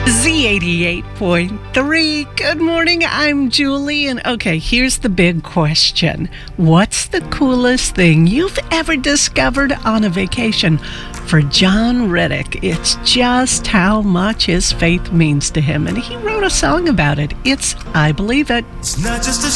Z88.3. Good morning, I'm Julie, and okay, here's the big question. What's the coolest thing you've ever discovered on a vacation? For John Reddick, it's just how much his faith means to him, and he wrote a song about it. It's I Believe It. It's not just a